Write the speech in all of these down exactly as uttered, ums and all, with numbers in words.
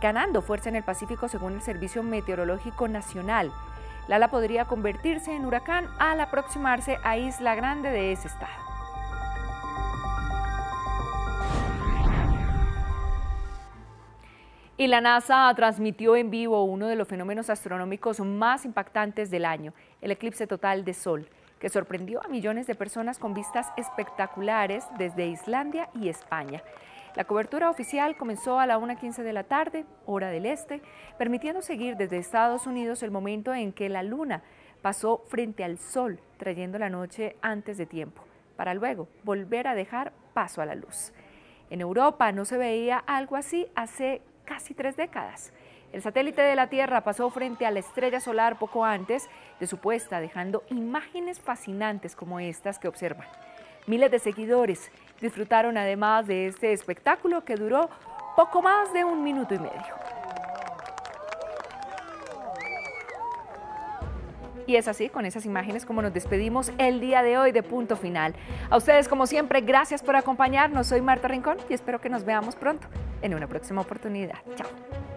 ganando fuerza en el Pacífico según el Servicio Meteorológico Nacional. Lala podría convertirse en huracán al aproximarse a Isla Grande de ese estado. Y la NASA transmitió en vivo uno de los fenómenos astronómicos más impactantes del año, el eclipse total de Sol, que sorprendió a millones de personas con vistas espectaculares desde Islandia y España. La cobertura oficial comenzó a la una quince de la tarde, hora del este, permitiendo seguir desde Estados Unidos el momento en que la luna pasó frente al Sol, trayendo la noche antes de tiempo, para luego volver a dejar paso a la luz. En Europa no se veía algo así hace casi tres décadas. El satélite de la Tierra pasó frente a la estrella solar poco antes de su puesta, dejando imágenes fascinantes como estas que observan. Miles de seguidores disfrutaron además de este espectáculo que duró poco más de un minuto y medio. Y es así, con esas imágenes, como nos despedimos el día de hoy de Punto Final. A ustedes, como siempre, gracias por acompañarnos. Soy Marta Rincón y espero que nos veamos pronto en una próxima oportunidad. Chao.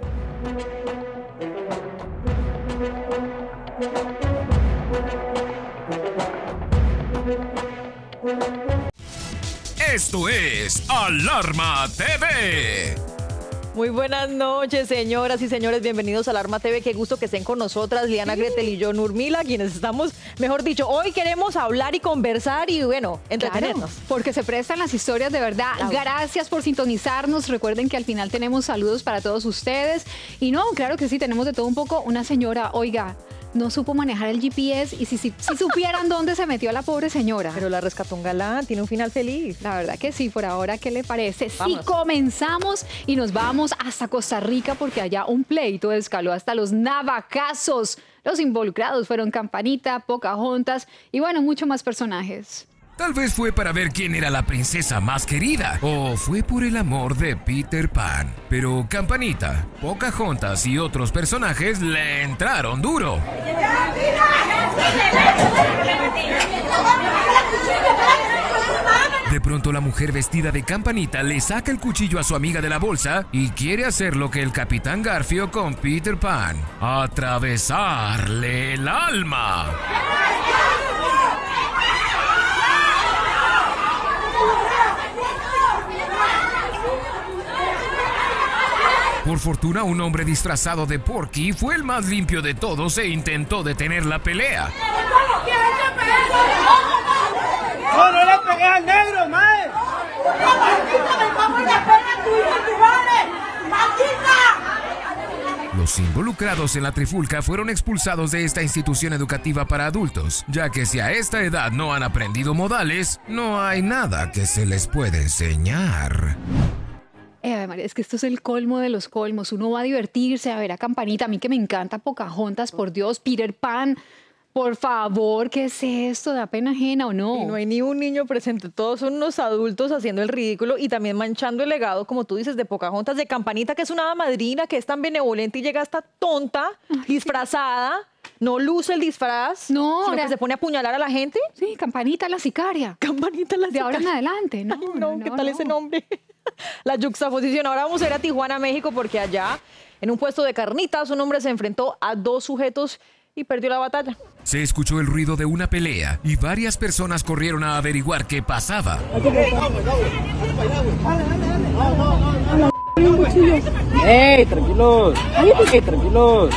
Esto es Alarma T V. Muy buenas noches, señoras y señores, bienvenidos a Alarma T V, qué gusto que estén con nosotras, Liana Gretel y yo, Nurmila, quienes estamos, mejor dicho, hoy queremos hablar y conversar y, bueno, entretenernos. Claro, porque se prestan las historias de verdad. Claro. Gracias por sintonizarnos, recuerden que al final tenemos saludos para todos ustedes, y no, claro que sí, tenemos de todo un poco. Una señora, oiga, no supo manejar el G P S y si, si, si supieran dónde se metió la pobre señora. Pero la rescató un galán, tiene un final feliz. La verdad que sí, por ahora, ¿qué le parece? Vamos. Sí, comenzamos y nos vamos hasta Costa Rica porque allá un pleito escaló hasta los navajazos. Los involucrados fueron Campanita, Pocahontas y bueno, muchos más personajes. Tal vez fue para ver quién era la princesa más querida, o fue por el amor de Peter Pan. Pero Campanita, Pocahontas y otros personajes le entraron duro. De pronto la mujer vestida de Campanita le saca el cuchillo a su amiga de la bolsa y quiere hacer lo que el Capitán Garfio con Peter Pan: atravesarle el alma. Por fortuna, un hombre disfrazado de Porky fue el más limpio de todos e intentó detener la pelea. ¡No, no le pegué al negro, mae! Los involucrados en la trifulca fueron expulsados de esta institución educativa para adultos, ya que si a esta edad no han aprendido modales, no hay nada que se les pueda enseñar. Eh, María, es que esto es el colmo de los colmos. Uno va a divertirse, a ver a Campanita, a mí que me encanta Pocahontas, por Dios, Peter Pan. Por favor, ¿qué es esto? ¿Da pena ajena o no? Y no hay ni un niño presente, todos son unos adultos haciendo el ridículo y también manchando el legado, como tú dices, de Pocahontas, de Campanita, que es una hada madrina, que es tan benevolente y llega hasta tonta, disfrazada, no luce el disfraz, no, sino ahora... que se pone a apuñalar a la gente. Sí, Campanita la sicaria. Campanita la sicaria. De ahora en adelante, ¿no? Ay, no, no ¿qué no, tal no. ese nombre? La yuxtaposición. Ahora vamos a ir a Tijuana, México, porque allá, en un puesto de carnitas, un hombre se enfrentó a dos sujetos y perdió la batalla. Se escuchó el ruido de una pelea y varias personas corrieron a averiguar qué pasaba. ¡Ey, tranquilos! ¡Ey, tranquilos!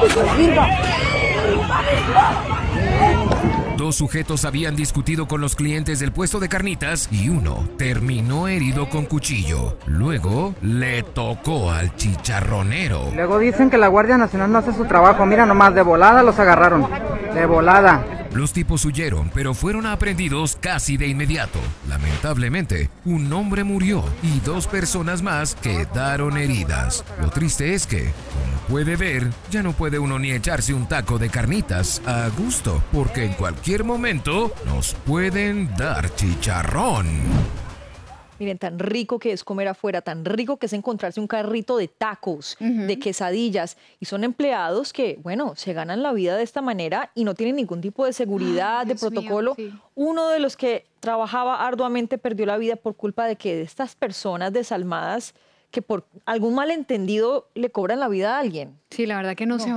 Dos sujetos habían discutido con los clientes del puesto de carnitas y uno terminó herido con cuchillo. Luego le tocó al chicharronero. Luego dicen que la Guardia Nacional no hace su trabajo. Mira nomás, de volada los agarraron. De volada. Los tipos huyeron, pero fueron aprehendidos casi de inmediato. Lamentablemente, un hombre murió y dos personas más quedaron heridas. Lo triste es que, como puede ver, ya no puede uno ni echarse un taco de carnitas a gusto, porque en cualquier momento nos pueden dar chicharrón. Miren, tan rico que es comer afuera, tan rico que es encontrarse un carrito de tacos, uh-huh. de quesadillas. Y son empleados que, bueno, se ganan la vida de esta manera y no tienen ningún tipo de seguridad, Ay, de Dios protocolo. Mío, sí. Uno de los que trabajaba arduamente perdió la vida por culpa de que de estas personas desalmadas que por algún malentendido le cobran la vida a alguien. Sí, la verdad que no, no. se